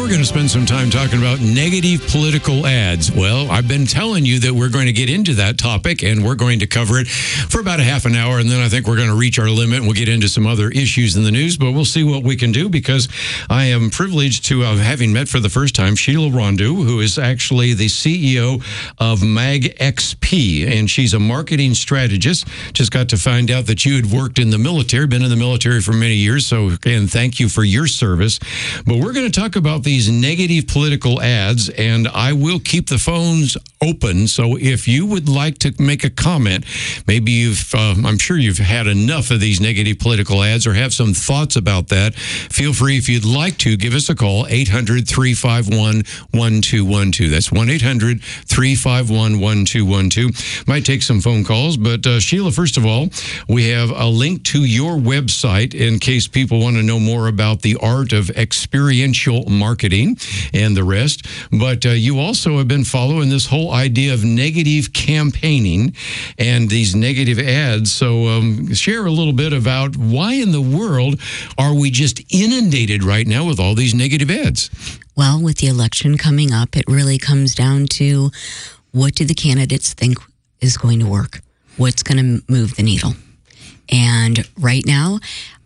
we're going to spend some time talking about negative political ads. Well, I've been telling you that we're going to get into that topic, and we're going to cover it for about a half an hour, and then I think we're going to reach our limit, and we'll get into some other issues in the news, but we'll see what we can do, because I am privileged to having met for the first time Sheila Rondeau, who is actually the CEO of MagXP, and she's a marketing strategist. Just got to find out that you had worked in the military, been in the military for many years, so again, thank you for your service. But we're going to talk about these negative political ads, and I will keep the phones open. So if you would like to make a comment, maybe I'm sure you've had enough of these negative political ads or have some thoughts about that, feel free, if you'd like to, give us a call, 800-351-1212. That's 1-800-351-1212. Might take some phone calls, but Sheila, first of all, we have a link to your website in case people want to know more about the art of experiential marketing and the rest. But you also have been following this whole idea of negative campaigning and these negative ads. So share a little bit about why in the world are we just inundated right now with all these negative ads? Well, with the election coming up, it really comes down to what do the candidates think is going to work? What's going to move the needle? And right now,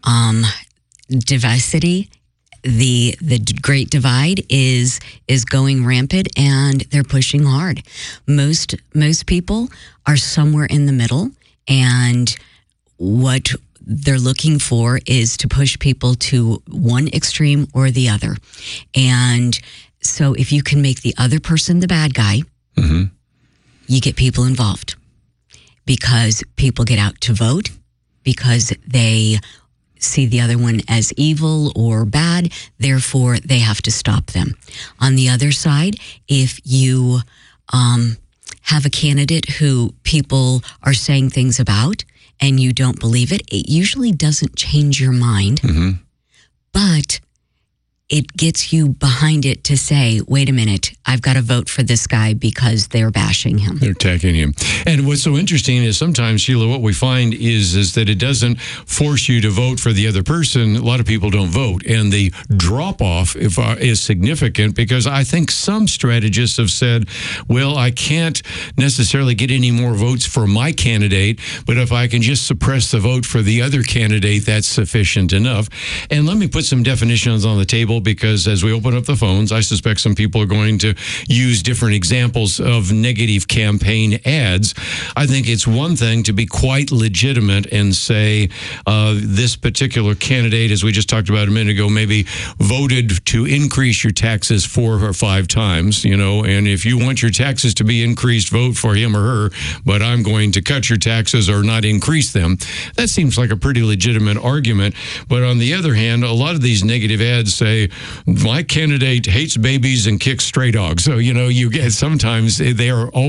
diversity, the great divide is going rampant, and they're pushing hard. Most people are somewhere in the middle, and what they're looking for is to push people to one extreme or the other. And so if you can make the other person the bad guy, you get people involved, because people get out to vote because they see the other one as evil or bad, therefore they have to stop them. On the other side, if you have a candidate who people are saying things about and you don't believe it, it usually doesn't change your mind, but it gets you behind it to say, wait a minute, I've got to vote for this guy because they're bashing him. They're attacking him. And what's so interesting is sometimes, Sheila, what we find is that it doesn't force you to vote for the other person. A lot of people don't vote. And the drop-off is significant, because I think some strategists have said, well, I can't necessarily get any more votes for my candidate, but if I can just suppress the vote for the other candidate, that's sufficient enough. And let me put some definitions on the table, because as we open up the phones, I suspect some people are going to use different examples of negative campaign ads. I think it's one thing to be quite legitimate and say this particular candidate, as we just talked about a minute ago, maybe voted to increase your taxes 4 or 5 times, and if you want your taxes to be increased, vote for him or her, but I'm going to cut your taxes or not increase them. That seems like a pretty legitimate argument. But on the other hand, a lot of these negative ads say, my candidate hates babies and kicks stray dogs. So, you get sometimes they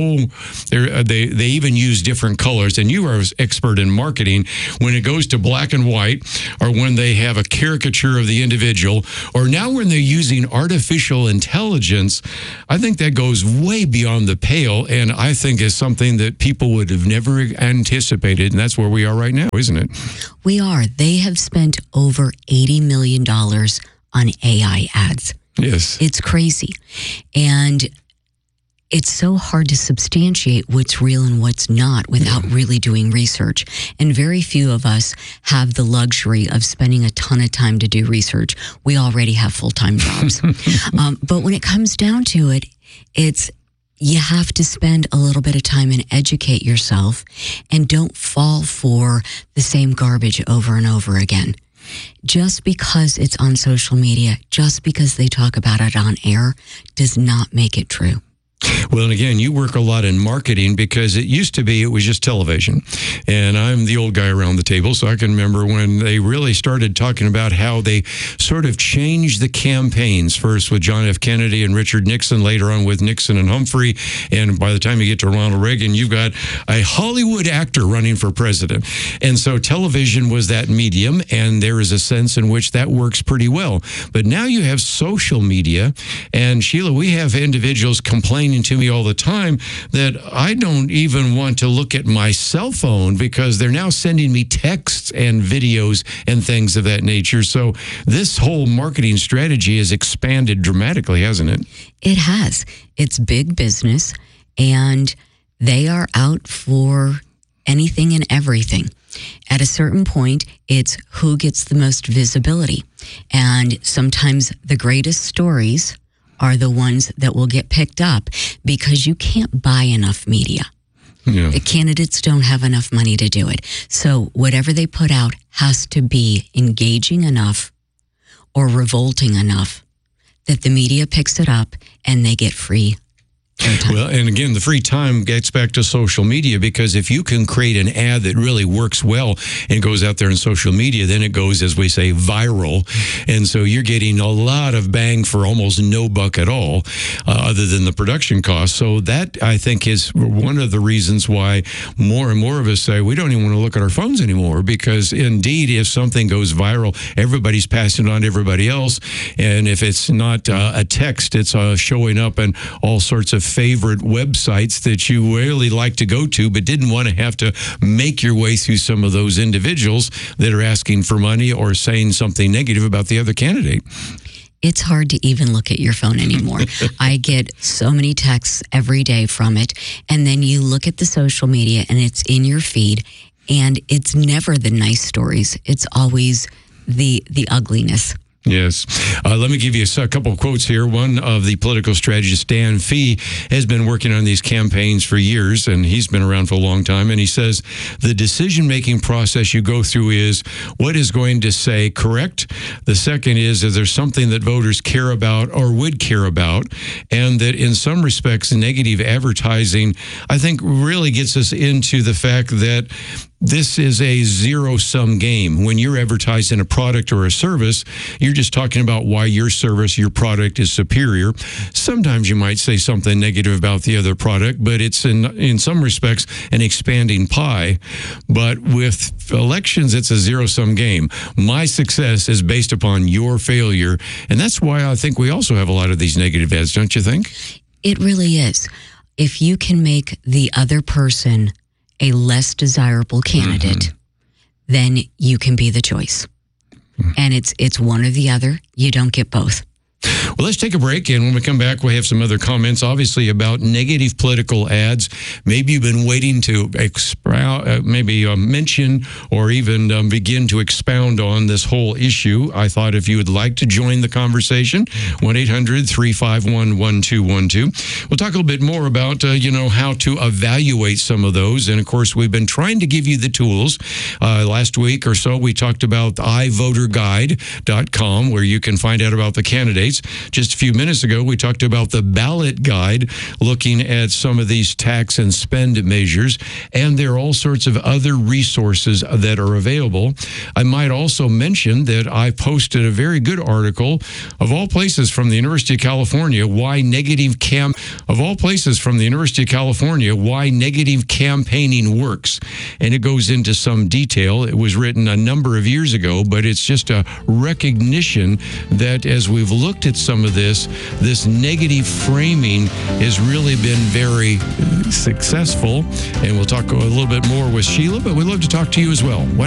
even use different colors. And you are an expert in marketing. When it goes to black and white, or when they have a caricature of the individual, or now when they're using artificial intelligence, I think that goes way beyond the pale. And I think is something that people would have never anticipated. And that's where we are right now, isn't it? We are. They have spent over $80 million on AI ads. Yes. It's crazy. And it's so hard to substantiate what's real and what's not without really doing research. And very few of us have the luxury of spending a ton of time to do research. We already have full-time jobs. But when it comes down to it, you have to spend a little bit of time and educate yourself, and don't fall for the same garbage over and over again. Just because it's on social media, just because they talk about it on air, does not make it true. Well, and again, you work a lot in marketing, because it used to be it was just television. And I'm the old guy around the table, so I can remember when they really started talking about how they sort of changed the campaigns, first with John F. Kennedy and Richard Nixon, later on with Nixon and Humphrey. And by the time you get to Ronald Reagan, you've got a Hollywood actor running for president. And so television was that medium, and there is a sense in which that works pretty well. But now you have social media, and Sheila, we have individuals complaining to me all the time that I don't even want to look at my cell phone because they're now sending me texts and videos and things of that nature. So this whole marketing strategy has expanded dramatically, hasn't it? It has. It's big business, and they are out for anything and everything. At a certain point, it's who gets the most visibility. And sometimes the greatest stories are the ones that will get picked up because you can't buy enough media. Yeah. The candidates don't have enough money to do it. So whatever they put out has to be engaging enough or revolting enough that the media picks it up and they get free airtime. Well, and again, the free time gets back to social media, because if you can create an ad that really works well and goes out there in social media, then it goes, as we say, viral. And so you're getting a lot of bang for almost no buck at all, other than the production cost. So that, I think, is one of the reasons why more and more of us say we don't even want to look at our phones anymore, because indeed, if something goes viral, everybody's passing it on to everybody else. And if it's not a text, it's showing up in all sorts of favorite websites that you really like to go to, but didn't want to have to make your way through some of those individuals that are asking for money or saying something negative about the other candidate. It's hard to even look at your phone anymore. I get so many texts every day from it. And then you look at the social media and it's in your feed, and it's never the nice stories. It's always the ugliness. Yes. Let me give you a couple of quotes here. One of the political strategist, Dan Fee, has been working on these campaigns for years, and he's been around for a long time. And he says, the decision-making process you go through is what is going to say correct. The second is there something that voters care about or would care about? And that in some respects, negative advertising, I think, really gets us into the fact that this is a zero-sum game. When you're advertising a product or a service, you're just talking about why your service, your product is superior. Sometimes you might say something negative about the other product, but it's in some respects an expanding pie. But with elections, it's a zero-sum game. My success is based upon your failure. And that's why I think we also have a lot of these negative ads, don't you think? It really is. If you can make the other person a less desirable candidate, then you can be the choice. And it's one or the other. You don't get both. Well, let's take a break, and when we come back, we'll have some other comments, obviously, about negative political ads. Maybe you've been waiting to mention or even begin to expound on this whole issue. I thought if you would like to join the conversation, 1-800-351-1212. We'll talk a little bit more about, how to evaluate some of those. And, of course, we've been trying to give you the tools. Last week or so, we talked about iVoterGuide.com, where you can find out about the candidates. Just a few minutes ago, we talked about the ballot guide, looking at some of these tax and spend measures, and there are all sorts of other resources that are available. I might also mention that I posted a very good article, of all places, from the University of California, why negative campaigning works. And it goes into some detail. It was written a number of years ago, but it's just a recognition that as we've looked at some of this negative framing has really been very successful. And we'll talk a little bit more with Sheila, but we'd love to talk to you as well.